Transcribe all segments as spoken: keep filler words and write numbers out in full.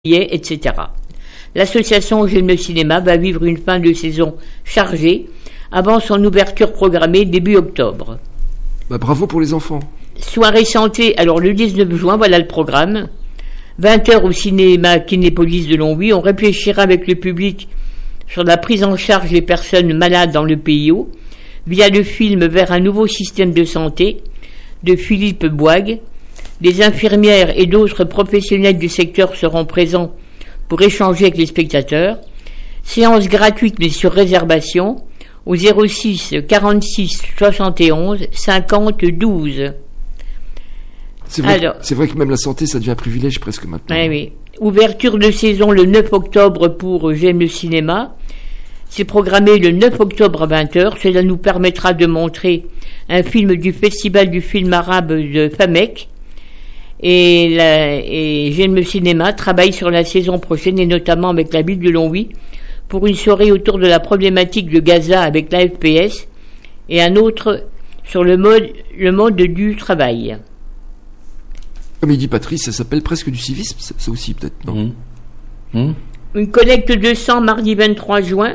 et cetera. L'association J'aime le cinéma va vivre une fin de saison chargée avant son ouverture programmée début octobre. Bah, bravo pour les enfants. Soirée santé, alors le dix-neuf juin, voilà le programme. vingt heures au cinéma Kinépolis de Longwy. On réfléchira avec le public sur la prise en charge des personnes malades dans le P I O via le film Vers un nouveau système de santé de Philippe Boigue. Des infirmières et d'autres professionnels du secteur seront présents pour échanger avec les spectateurs. Séance gratuite mais sur réservation au zéro six quarante-six soixante et onze cinquante douze. C'est vrai, Alors, c'est vrai que même la santé, ça devient un privilège presque maintenant. Oui, oui. Ouverture de saison le neuf octobre pour J'aime le cinéma. C'est programmé le neuf octobre à vingt heures. Cela nous permettra de montrer un film du Festival du film arabe de Famec. Et, la, et J'aime le cinéma travaille sur la saison prochaine et notamment avec la ville de Longwy pour une soirée autour de la problématique de Gaza avec l'A F P S et un autre sur le mode, le mode du travail. Comme il dit Patrice, ça s'appelle presque du civisme, ça, ça aussi peut-être, non ? Mmh. Mmh. Une collecte de sang mardi vingt-trois juin.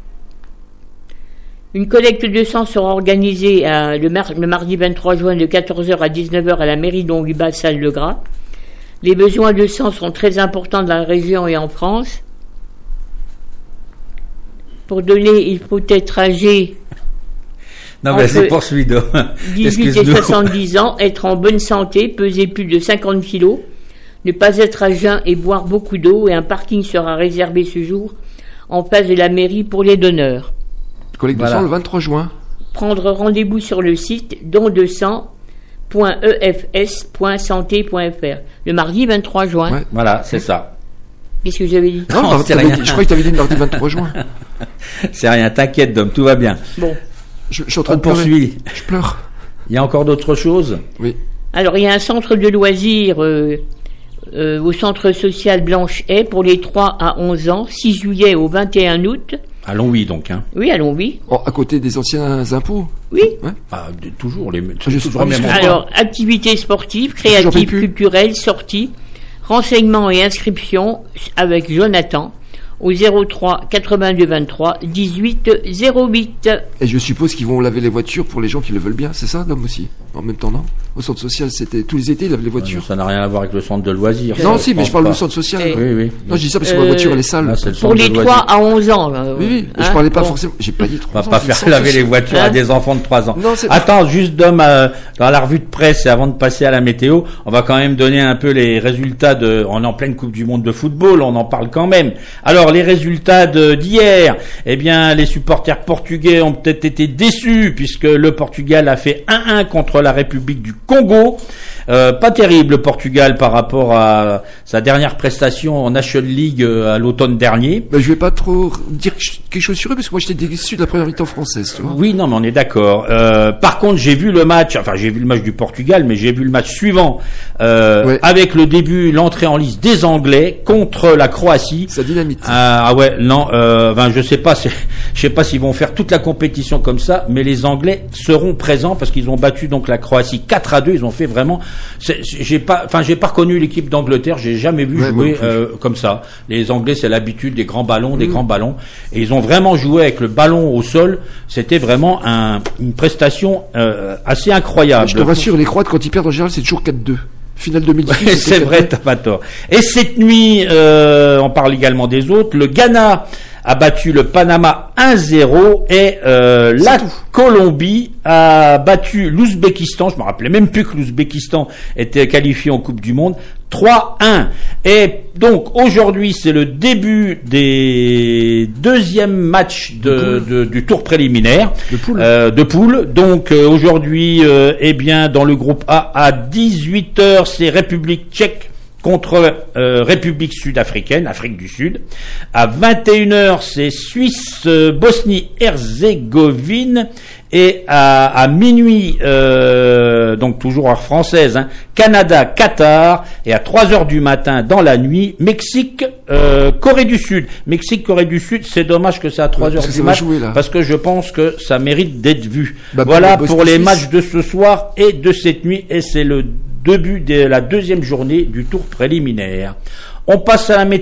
Une collecte de sang sera organisée à, le, mar- le mardi vingt-trois juin de quatorze heures à dix-neuf heures à la mairie d'Ongwy-Bas, salle Le Gras. Les besoins de sang sont très importants dans la région et en France. Pour donner, il faut être âgé non, mais c'est poursuivi. dix-huit et soixante-dix ans, être en bonne santé, peser plus de cinquante kilos, ne pas être à jeun et boire beaucoup d'eau, et un parking sera réservé ce jour en face de la mairie pour les donneurs. Collecte de sang le vingt-trois juin. Prendre rendez-vous sur le site don de sang point e f s point santé point f r le mardi vingt-trois juin. Ouais. Voilà, c'est ça. Qu'est-ce que j'avais dit? Non, non c'est rien. Dit, je crois que tu avais dit le mardi vingt-trois juin. C'est rien, t'inquiète, Dom, tout va bien. Bon. Je, je suis en train On de pleurer. poursuit. Je pleure. Il y a encore d'autres choses? Oui. Alors, il y a un centre de loisirs euh, euh, au centre social Blanche-Haye pour les trois à onze ans, six juillet au vingt et un août. À Longwy, donc. Hein. Oui, à Longwy. Oh, à côté des anciens impôts. Oui. Ouais. Ah, de, toujours les je toujours pas, même Alors, activités sportives, créatives, culturelles, sorties, renseignements et inscriptions avec Jonathan au zéro trois quatre-vingt-deux vingt-trois dix-huit zéro huit. Et je suppose qu'ils vont laver les voitures pour les gens qui le veulent bien, c'est ça, Dom, aussi? En même temps, non? Au centre social, c'était tous les étés, ils lavent les voitures. Ça n'a rien à voir avec le centre de loisirs. Non, ça, si, mais je parle pas. du centre social. Et oui, oui. Non, je dis ça parce que euh, ma voiture, elle est sale. Là, c'est le pour centre les de trois loisirs. à onze ans. Là, oui, oui. Hein, je parlais pas bon. forcément. J'ai pas dit On trois va ans. pas faire laver les voitures hein à des enfants de trois ans. Non, c'est... Attends, juste Dom, euh, dans la revue de presse et avant de passer à la météo, on va quand même donner un peu les résultats de, on est en pleine Coupe du Monde de football, on en parle quand même. Alors, les résultats de, d'hier, eh bien, les supporters portugais ont peut-être été déçus puisque le Portugal a fait un un contre la République du Congo. Euh, pas terrible le Portugal par rapport à sa dernière prestation en National League euh, à l'automne dernier. Ben, je vais pas trop dire quelque chose sur eux parce que moi j'étais déçu de la première mi-temps française, tu vois. Oui, non, mais on est d'accord. Euh, par contre, j'ai vu le match, enfin j'ai vu le match du Portugal, mais j'ai vu le match suivant euh, ouais. avec le début, l'entrée en lice des Anglais contre la Croatie. Ça dynamite. Ah, ah ouais, non, euh, enfin je sais pas, c'est, je sais pas s'ils vont faire toute la compétition comme ça, mais les Anglais seront présents parce qu'ils ont battu donc la Croatie quatre à deux. Ils ont fait vraiment. C'est, j'ai pas, enfin j'ai pas reconnu l'équipe d'Angleterre. J'ai jamais vu ouais, jouer euh, comme ça. Les Anglais, c'est l'habitude des grands ballons, des mmh. grands ballons, et ils ont vraiment joué avec le ballon au sol. C'était vraiment un, une prestation euh, assez incroyable. Je te rassure, les Croates quand ils perdent en général, c'est toujours quatre deux. Finale deux mille dix-huit. C'est vrai, t'as pas tort. Et cette nuit, euh, on parle également des autres. Le Ghana a battu le Panama un zéro et euh, la Colombie a battu l'Ouzbékistan. Je me rappelais même plus que l'Ouzbékistan était qualifié en Coupe du Monde. trois un. Et donc aujourd'hui, c'est le début des deuxièmes matchs de, de, du tour préliminaire de poule. Euh, de poule. Donc euh, aujourd'hui, euh, eh bien dans le groupe A à dix-huit heures, c'est République tchèque contre euh, République sud-africaine, Afrique du Sud. À vingt et une heures, c'est Suisse, euh, Bosnie-Herzégovine. Et à, à minuit, euh, donc toujours heure française, hein, Canada, Qatar. Et à trois heures du matin, dans la nuit, Mexique, euh, Corée du Sud. Mexique, Corée du Sud, c'est dommage que c'est à trois heures du matin, parce que je pense que ça mérite d'être vu. Bah, voilà pour, pour les matchs de ce soir et de cette nuit. Et c'est le début de la deuxième journée du tour préliminaire. On passe à la météo.